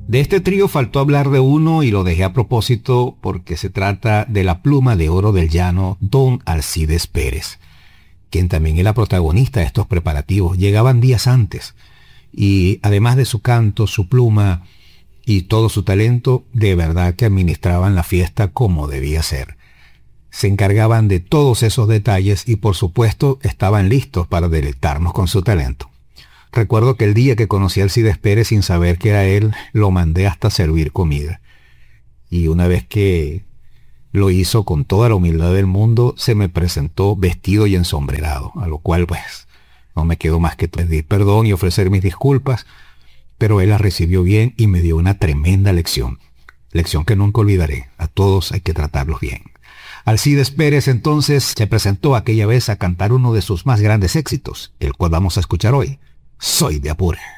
De este trío faltó hablar de uno y lo dejé a propósito porque se trata de la pluma de oro del llano, don Alcides Pérez, quien también era protagonista de estos preparativos. Llegaban días antes y además de su canto, su pluma y todo su talento, de verdad que administraban la fiesta como debía ser. Se encargaban de todos esos detalles y por supuesto estaban listos para deleitarnos con su talento. Recuerdo que el día que conocí a Alcides Pérez sin saber que era él, lo mandé hasta servir comida. Y una vez que lo hizo con toda la humildad del mundo, se me presentó vestido y ensombrerado, a lo cual pues no me quedó más que pedir perdón y ofrecer mis disculpas, pero él la recibió bien y me dio una tremenda lección. Lección que nunca olvidaré. A todos hay que tratarlos bien. Alcides Pérez entonces se presentó aquella vez a cantar uno de sus más grandes éxitos, el cual vamos a escuchar hoy. Soy de Apure.